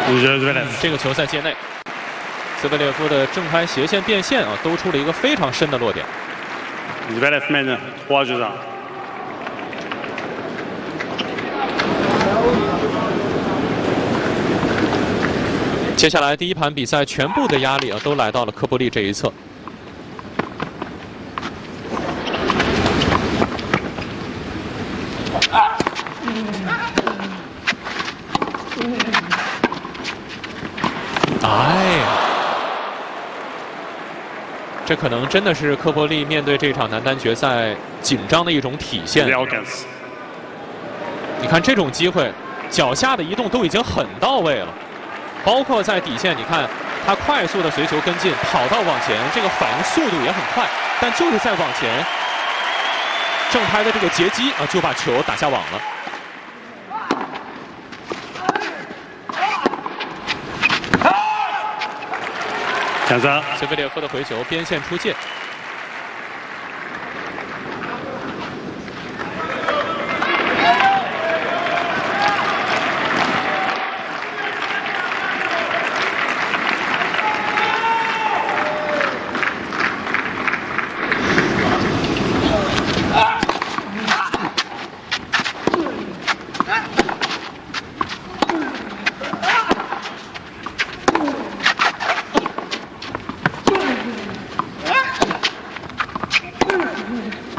这个球在界内，兹维列夫的正拍斜线变线啊，兜出了一个非常深的落点。接下来第一盘比赛全部的压力啊，都来到了科波利这一侧。哎，这可能真的是科波利面对这场男单决赛紧张的一种体现。你看这种机会，脚下的移动都已经很到位了。 包括在底线，你看他快速的随球跟进，跑到往前，这个反应速度也很快，但就是在往前，正拍的这个截击啊，就把球打下网了。兹维列夫的回球边线出界。